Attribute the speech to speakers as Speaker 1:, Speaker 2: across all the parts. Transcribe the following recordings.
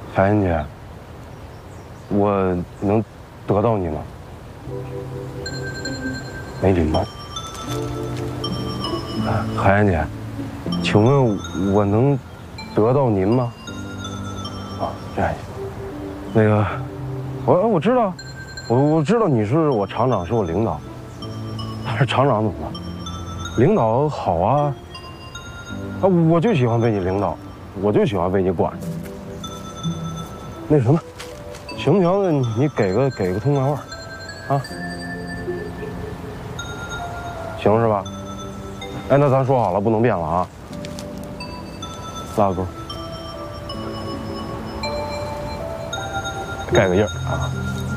Speaker 1: 海燕姐，我能得到你吗？没礼貌。海燕姐，请问我能得到您吗？啊，这样行。那个，我知道，我知道你是我厂长，是我领导。但是厂长怎么了？领导好啊，我就喜欢被你领导，我就喜欢被你管。那什么，行不行？你给个痛快话，啊？行是吧？哎，那咱说好了，不能变了啊。拉个钩，盖个印儿啊。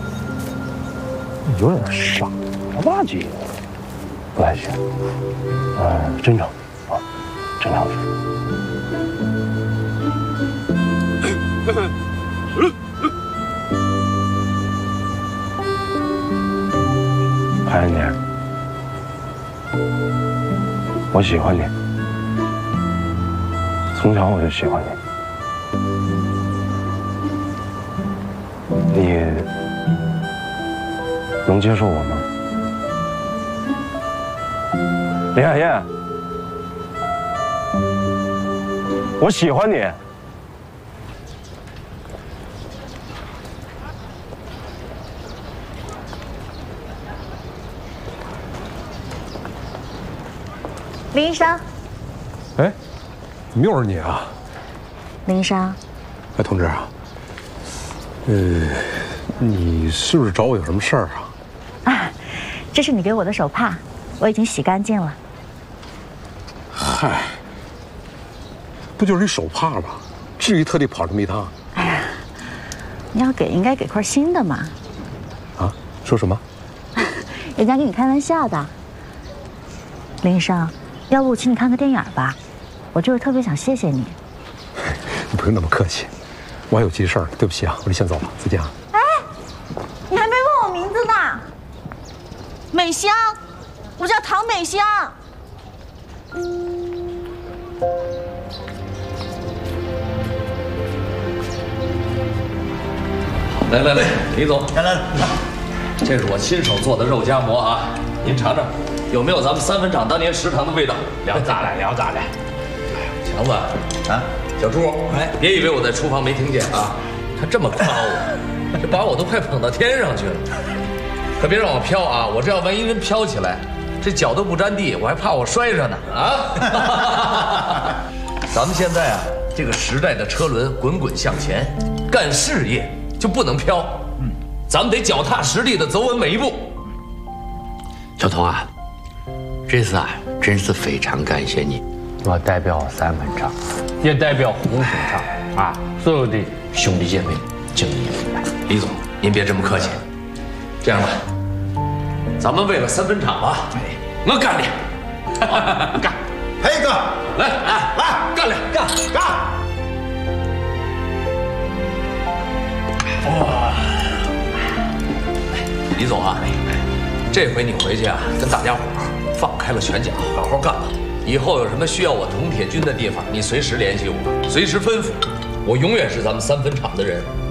Speaker 1: 有点傻吧唧，不太行。真诚啊，真诚是。海燕姐，我喜欢你，从小我就喜欢你，你能接受我吗？林海燕，我喜欢你。
Speaker 2: 林医生，
Speaker 3: 哎，怎么又是你啊？
Speaker 2: 林医生，
Speaker 3: 哎，同志啊，你是不是找我有什么事儿啊？
Speaker 2: 啊，这是你给我的手帕，我已经洗干净了。
Speaker 3: 嗨，不就是一手帕吗？至于特地跑这么一趟？
Speaker 2: 哎呀，你要给应该给块新的嘛。
Speaker 3: 啊？说什么？
Speaker 2: 人家跟你开玩笑的。林医生，要不请你看个电影吧？我就是特别想谢谢你。
Speaker 3: 你不用那么客气，我还有急事儿，对不起啊，我得先走了，再见啊。
Speaker 2: 哎，你还没问我名字呢。美香，我叫唐美香。
Speaker 4: 来，李总，来，这是我亲手做的肉夹馍啊，您尝尝，有没有咱们三分厂当年食堂的味道？
Speaker 5: 聊咋来？
Speaker 4: 强子啊，小朱，哎，别以为我在厨房没听见啊，他这么夸我，这把我都快捧到天上去了，可别让我飘啊！我这要万一真飘起来，这脚都不沾地，我还怕我摔着呢啊！咱们现在啊，这个时代的车轮滚滚向前，干事业就不能飘，咱们得脚踏实地的走稳每一步。
Speaker 5: 小童啊，这次啊，真是非常感谢你。我代表三分厂，也代表红星厂啊，所有的兄弟姐妹敬你一杯。
Speaker 4: 李总，您别这么客气。这样吧，咱们为了三分厂啊，我干脸，干！
Speaker 6: 黑哥，
Speaker 4: 来，干脸，干！哇！李总啊，这回你回去啊，跟大家伙放开了拳脚，好好干吧。以后有什么需要我铜铁军的地方，你随时联系我，随时吩咐，我永远是咱们三分厂的人。